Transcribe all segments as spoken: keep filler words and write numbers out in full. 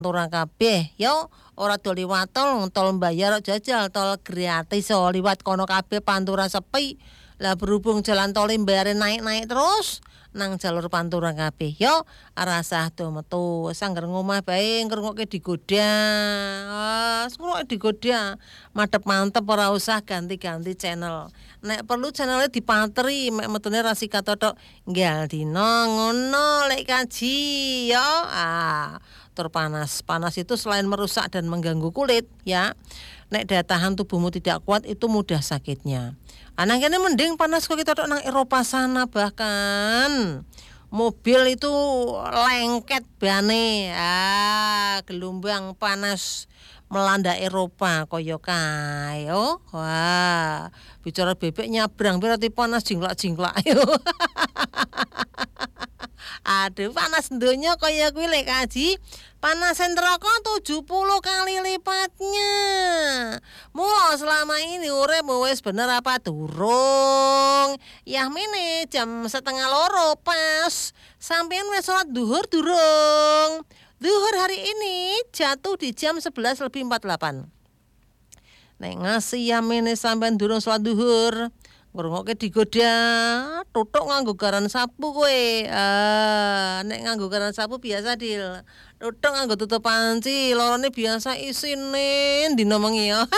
Pantura kabeh yo ora do liwat tol, tol mbayar jajal, tol gratis so liwat kono kabeh Pantura sepi. Lah berhubung jalan tol mbayare naik-naik terus nang jalur Pantura kabeh yo rasah do metu sangger ngomah bae ngrungokke digoda. Ah, ngrungokke digoda. Madhep mantep ora usah ganti-ganti channel. Nek perlu channelnya dipateri mek metune ra sikat tok nggal dina ngono lek kaji yo. Ah, terpanas. Panas itu selain merusak dan mengganggu kulit ya. Nek daya tahan tubuhmu tidak kuat itu mudah sakitnya. Anak ini mending panas kok kita tok nang Eropa sana bahkan mobil itu lengket bane. Ah, gelombang panas melanda Eropa kaya kae. Oh, wah. Bicara bebek nyabrang berarti panas jinglak-jinglak. Aduh, panas donya kaya kuwi lek kaji. Panas neraka tujuh puluh kali lipatnya. Mula selama ini urip wis bener apa durung? Yah mene jam setengah loro pas. Sampeyan wis salat duhur durung? Duhur hari ini jatuh di jam sebelas lebih empat puluh delapan. Nek ngasih ya mene sampeyan durung salat duhur. Ngrungokke digoda, tutuk nganggo garan sapu kowe. Ah, nek nganggo garan sapu biasa dil. Tutuk nganggo tutup panci, lorone biasa isine dina mengi ya.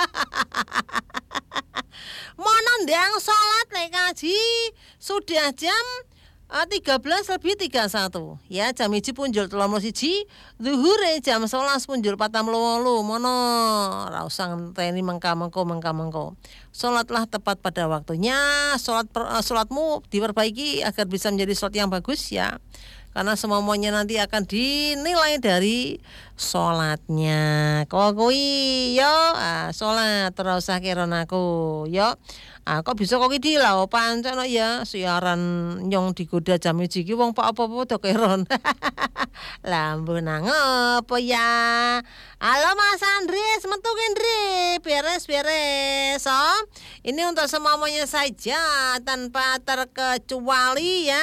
Mono ndang salat nek kaji sudah jam Uh, tiga belas lebih tiga puluh satu ya jam siji punjul tiga puluh satu zuhure jam sebelas punjul patang puluh wolu mono ora usah ngenteni mengka-mengko mengka-mengko salatlah tepat pada waktunya salat uh, salatmu diperbaiki agar bisa menjadi salat yang bagus ya karena semuanya nanti akan dinilai dari salatnya kok kuwi yo ah, salat ora usah kiron aku yo. Ah kok bisa kok iki lho pancen ya siaran nyong digoda jam iki iki wong pak apa-apa do keron. Lambu nang apa ya? Halo Mas Andres, metu Andre, beres-beres. Oh, ini untuk semuanya saja tanpa terkecuali ya.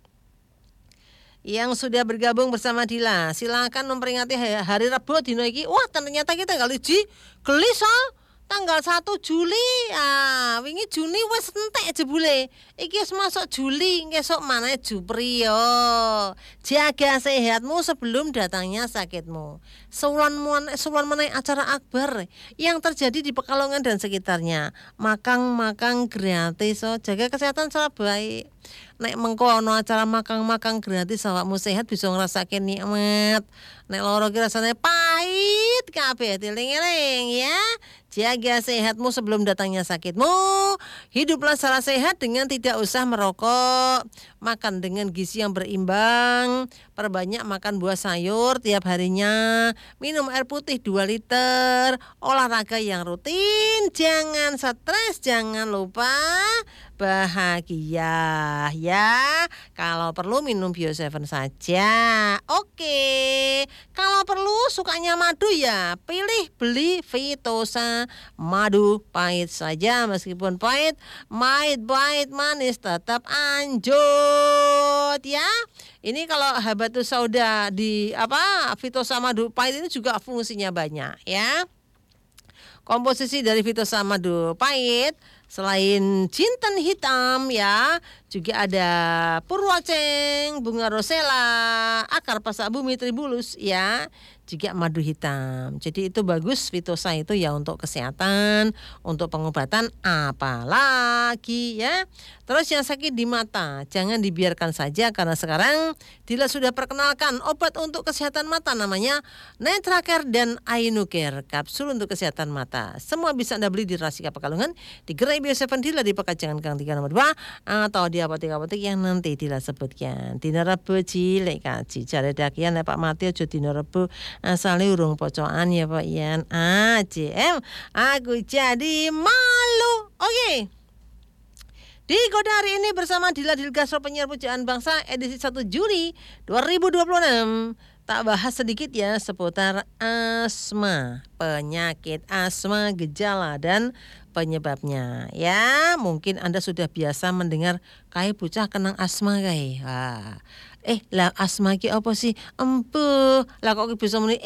Yang sudah bergabung bersama Dila, silakan memperingati hari Rabu dino iki. Wah, ternyata kita kali ji gelis oh. Tanggal satu Juli, ah, wingi Juni wis entek jebule. Iki wis masuk Juli, esuk maneh Jupri yo. Jaga sehatmu sebelum datangnya sakitmu. Sewulan sewulan meneh acara akbar yang terjadi di Pekalongan dan sekitarnya. Makang-makang gratis, so jaga kesehatan secara baik. Nek mengko ana acara makang-makang gratis awakmu sehat bisa ngrasake nikmat. Nek loro ki rasane pahit kabeh dieling-eling ya. Jaga sehatmu sebelum datangnya sakitmu. Hiduplah secara sehat dengan tidak usah merokok. Makan dengan gizi yang berimbang. Perbanyak makan buah sayur tiap harinya. Minum air putih dua liter. Olahraga yang rutin. Jangan stres, jangan lupa bahagia ya. Kalau perlu minum Bio tujuh saja. Oke. Kalau perlu sukanya madu ya, pilih beli Vitosa madu pahit saja meskipun pahit, pahit manis tetap anjut ya. Ini kalau habatus sauda di apa Vitosa madu pahit ini juga fungsinya banyak ya. Komposisi dari Vitosa madu pahit selain jinten hitam ya, juga ada purwaceng, bunga rosella, akar pasak bumi tribulus ya, juga madu hitam. Jadi itu bagus Vitosa itu ya untuk kesehatan, untuk pengobatan apalagi ya. Terus yang sakit di mata, jangan dibiarkan saja karena sekarang Dila sudah perkenalkan obat untuk kesehatan mata namanya Netracare dan Ainucare, kapsul untuk kesehatan mata. Semua bisa Anda beli di Rasika Pekalongan, di Gerai Bio tujuh Dila di Pekajangan Gang tiga nomor dua atau di apotek-apotek yang nanti Dila sebutkan. Dina Rebo cilik kaji jare dakian Pak Mati aja dina Rebo asale urung pocokan ya Pak Ian. Ah, J M aku jadi malu. Oke. Okay. Di Kode hari ini bersama Dila Dilgasro penyiar pujaan bangsa edisi satu Juli dua ribu dua puluh enam. Tak bahas sedikit ya seputar asma, penyakit asma, gejala dan penyebabnya. Ya, mungkin Anda sudah biasa mendengar kayak bocah kenang asma kayak. Wah, Eh, lah asma ki apa sih? Empuh. Lah kok ki bisa muni